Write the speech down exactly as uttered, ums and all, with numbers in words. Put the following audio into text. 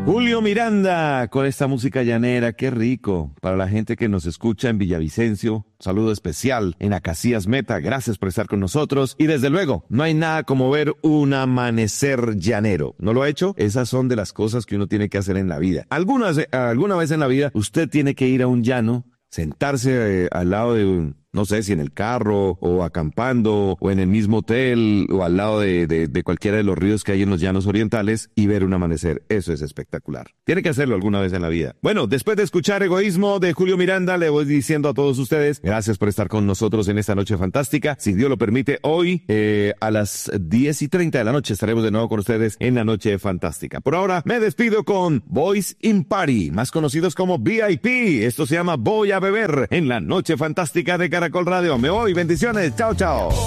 Julio Miranda con esta música llanera, qué rico. Para la gente que nos escucha en Villavicencio, saludo especial en Acacías Meta, gracias por estar con nosotros. Y desde luego, no hay nada como ver un amanecer llanero. ¿No lo ha hecho? Esas son de las cosas que uno tiene que hacer en la vida. Algunas, alguna vez en la vida usted tiene que ir a un llano, sentarse eh, al lado de un... no sé si en el carro o acampando o en el mismo hotel o al lado de, de, de cualquiera de los ríos que hay en los llanos orientales y ver un amanecer. Eso es espectacular. Tiene que hacerlo alguna vez en la vida. Bueno, después de escuchar Egoísmo de Julio Miranda, le voy diciendo a todos ustedes, gracias por estar con nosotros en esta noche fantástica. Si Dios lo permite, hoy eh, a las diez y treinta de la noche estaremos de nuevo con ustedes en la noche fantástica. Por ahora me despido con Boys in Party, más conocidos como V I P. Esto se llama Voy a Beber en la noche fantástica de Caracol Radio. Me voy, bendiciones, chao, chao.